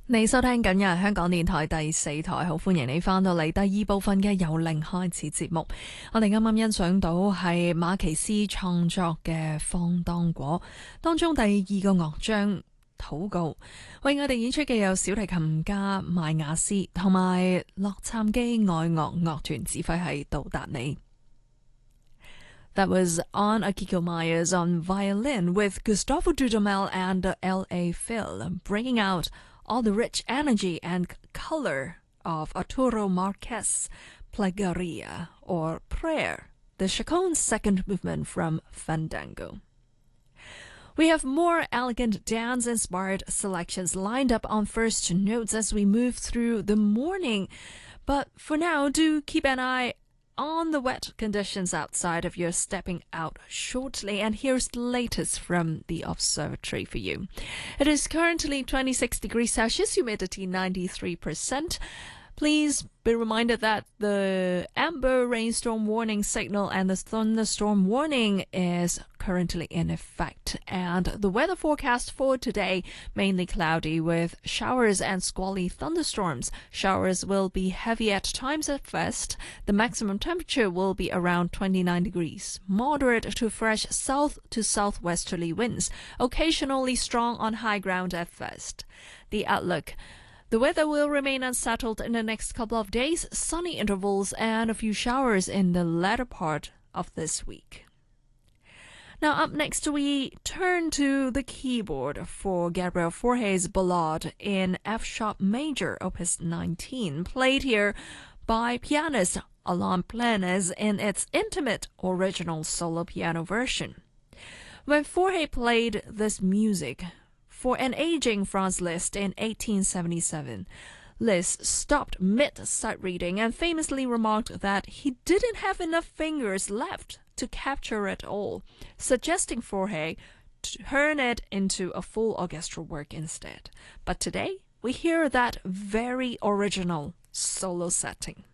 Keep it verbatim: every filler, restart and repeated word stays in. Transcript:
你收聽緊嘅係香港電台第四台，好歡迎你翻到嚟第二部分嘅由零開始節目。我哋啱啱欣賞到係馬奇斯創作嘅《放當果》當中第二個樂章禱告，為我哋演出嘅有小提琴家麥雅斯同埋洛杉磯愛樂樂團，指揮係杜達尼。That was on Akiko Myers on violin with Gustavo Dudamel and L A Phil, bringing out all the rich energy and color of Arturo Marquez's Plegaria, or Prayer, the Chacon's second movement from Fandango. We have more elegant dance-inspired selections lined up on first notes as we move through the morning, but for now, do keep an eye on the wet conditions outside if you're stepping out shortly. And here's the latest from the observatory for you. It is currently twenty-six degrees Celsius, humidity ninety-three percent. Please be reminded that the amber rainstorm warning signal and the thunderstorm warning is currently in effect. And the weather forecast for today, mainly cloudy with showers and squally thunderstorms. Showers will be heavy at times at first. The maximum temperature will be around twenty-nine degrees. Moderate to fresh south to southwesterly winds, occasionally strong on high ground at first. The outlook: the weather will remain unsettled in the next couple of days, sunny intervals and a few showers in the latter part of this week. Now up next we turn to the keyboard for Gabriel Fauré's Ballade in F-sharp major, opus nineteen, played here by pianist Alain Planes in its intimate original solo piano version. When Fauré played this music for an aging Franz Liszt in eighteen seventy-seven, Liszt stopped mid-sight reading and famously remarked that he didn't have enough fingers left to capture it all, suggesting Fauré turn it into a full orchestral work instead. But today, we hear that very original solo setting.